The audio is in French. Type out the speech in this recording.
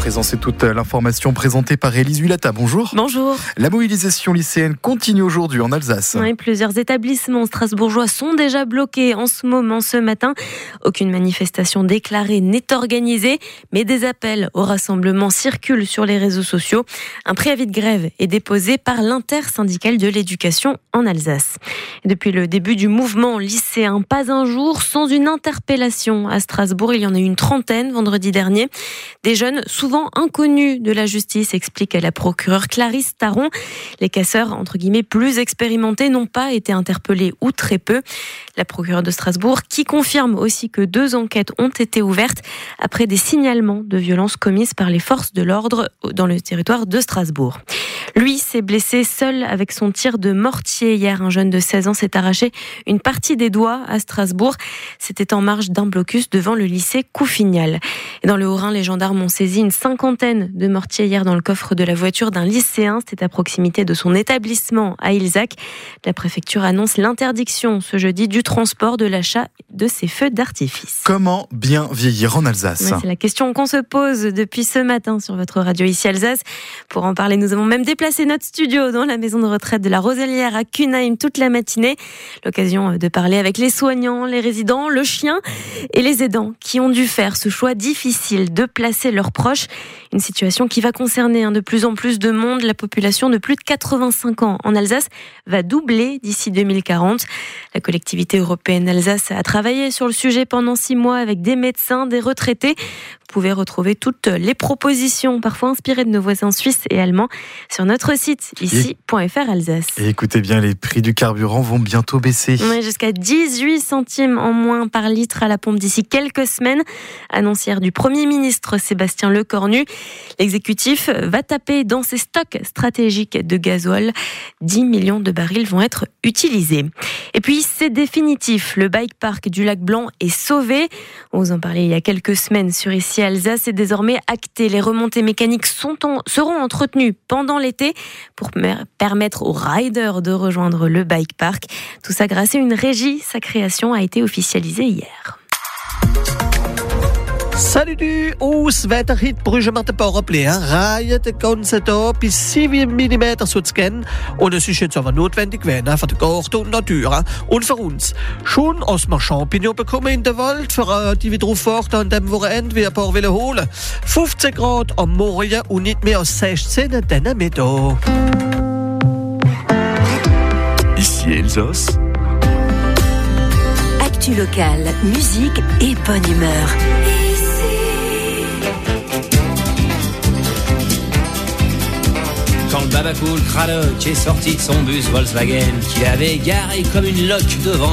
présent, c'est toute l'information présentée par Élise Hulata. Bonjour. Bonjour. La mobilisation lycéenne continue aujourd'hui en Alsace. Oui, plusieurs établissements strasbourgeois sont déjà bloqués en ce moment, ce matin. Aucune manifestation déclarée n'est organisée, mais des appels au rassemblement circulent sur les réseaux sociaux. Un préavis de grève est déposé par l'intersyndicale de l'éducation en Alsace. Depuis le début du mouvement lycéen, pas un jour sans une interpellation à Strasbourg. Il y en a eu une trentaine vendredi dernier. Des jeunes souvent inconnus de la justice, explique la procureure Clarisse Taron. Les casseurs, entre guillemets, plus expérimentés n'ont pas été interpellés ou très peu. La procureure de Strasbourg qui confirme aussi que 2 enquêtes ont été ouvertes après des signalements de violences commises par les forces de l'ordre dans le territoire de Strasbourg. Lui s'est blessé seul avec son tir de mortier hier. Un jeune de 16 ans s'est arraché une partie des doigts à Strasbourg. C'était en marge d'un blocus devant le lycée Couffignal. Et dans le Haut-Rhin, les gendarmes ont saisi une 50aine de mortiers hier dans le coffre de la voiture d'un lycéen. C'était à proximité de son établissement à Ilzac. La préfecture annonce l'interdiction ce jeudi du transport, de l'achat de ces feux d'artifice. Comment bien vieillir en Alsace ? C'est la question qu'on se pose depuis ce matin sur votre radio ici Alsace. Pour en parler, nous avons même déplacé notre studio dans la maison de retraite de la Roselière à Cunheim toute la matinée. L'occasion de parler avec les soignants, les résidents, le chien et les aidants qui ont dû faire ce choix difficile de placer leurs proches. Une situation qui va concerner de plus en plus de monde. La population de plus de 85 ans en Alsace va doubler d'ici 2040. La collectivité européenne Alsace a travaillé sur le sujet pendant 6 mois avec des médecins, des retraités. Vous pouvez retrouver toutes les propositions, parfois inspirées de nos voisins suisses et allemands, sur notre site, ici.fr Alsace. Et écoutez bien, les prix du carburant vont bientôt baisser. Oui, jusqu'à 18 centimes en moins par litre à la pompe d'ici quelques semaines. Annonce hier du Premier ministre Sébastien Lecornu. L'exécutif va taper dans ses stocks stratégiques de gasoil. 10 millions de barils vont être utilisés. Et puis, c'est définitif. Le bike park du Lac Blanc est sauvé. On vous en parlait il y a quelques semaines sur ici Alsace. C'est désormais acté. Les remontées mécaniques seront entretenues pendant l'été pour permettre aux riders de rejoindre le bike park. Tout ça grâce à une régie. Sa création a été officialisée hier. Salut du Wetter hit brugement de Powerplay. Reihe de ganze Tag bis 7 mm zu scannen. Und es ist jetzt aber notwendig gewesen, für die Garten und Natur. Und für uns. Schon als wir Champignons bekommen in der Wald, für die wir drauf warten an dem Wochenende, wie ein paar wollen holen. 15 Grad am Morgen und nicht mehr als 16 dann Mittag. Ici Elsace. Actu local, musique et bonne humeur. Quand le babacool Cradock est sorti de son bus Volkswagen, qu'il avait garé comme une loque devant